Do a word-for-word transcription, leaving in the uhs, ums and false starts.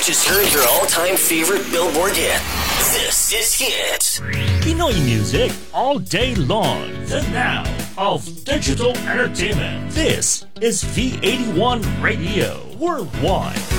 just heard your all-time favorite Billboard hit. This is Hit. Pinoy music all day long. The now of digital entertainment. This is V eighty-one Radio Worldwide.